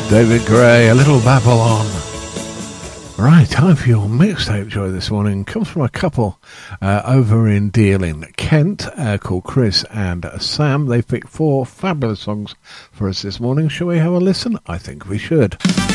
David Gray, A Little Babylon. Right, time for your mixtape joy this morning. Comes from a couple over in Deal in Kent called Chris and Sam. They've picked 4 fabulous songs for us this morning. Shall we have a listen? I think we should.